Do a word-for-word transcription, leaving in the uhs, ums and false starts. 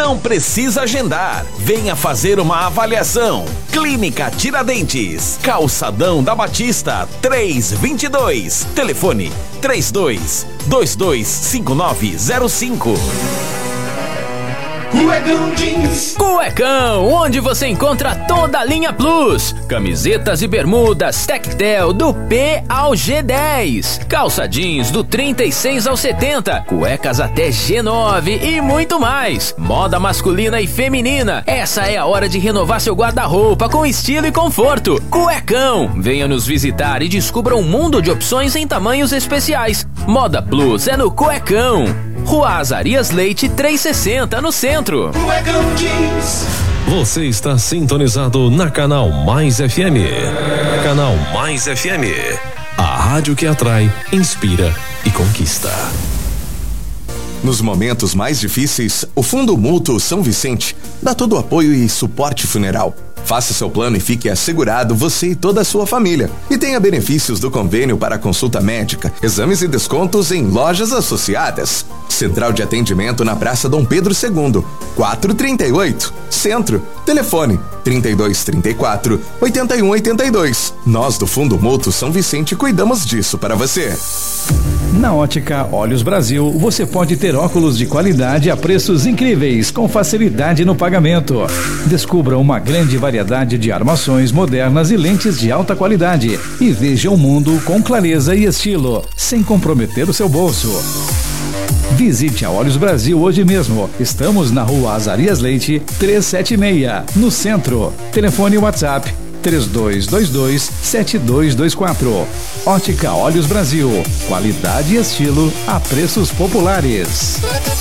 Não precisa agendar. Venha fazer uma avaliação. Clínica Tiradentes, Calçadão da Batista, três vinte e dois. Telefone três dois dois dois cinco nove zero cinco. Cuecão Jeans. Cuecão, onde você encontra toda a linha Plus. Camisetas e bermudas Tectel do P ao G dez. Calça jeans do trinta e seis ao setenta. Cuecas até G nove e muito mais. Moda masculina e feminina. Essa é a hora de renovar seu guarda-roupa com estilo e conforto. Cuecão, venha nos visitar e descubra um mundo de opções em tamanhos especiais. Moda Plus é no Cuecão. Rua Azarias Leite trezentos e sessenta, no centro. Cuecão Jeans. Você está sintonizado na Canal Mais F M. Canal Mais F M. A rádio que atrai, inspira e conquista. Nos momentos mais difíceis, o Fundo Mútuo São Vicente dá todo o apoio e suporte funeral. Faça seu plano e fique assegurado você e toda a sua família. E tenha benefícios do convênio para consulta médica, exames e descontos em lojas associadas. Central de atendimento na Praça Dom Pedro segundo, quatrocentos e trinta e oito, Centro. Telefone trinta e dois, trinta e quatro, oitenta e um, oitenta e dois. Nós do Fundo Mútuo São Vicente cuidamos disso para você. Na Ótica Olhos Brasil, você pode ter óculos de qualidade a preços incríveis, com facilidade no pagamento. Descubra uma grande variedade de armações modernas e lentes de alta qualidade e veja o mundo com clareza e estilo, sem comprometer o seu bolso. Visite a Olhos Brasil hoje mesmo. Estamos na Rua Azarias Leite trezentos e setenta e seis, no centro. Telefone WhatsApp três dois dois dois, sete dois dois quatro. Ótica Olhos Brasil. Qualidade e estilo a preços populares.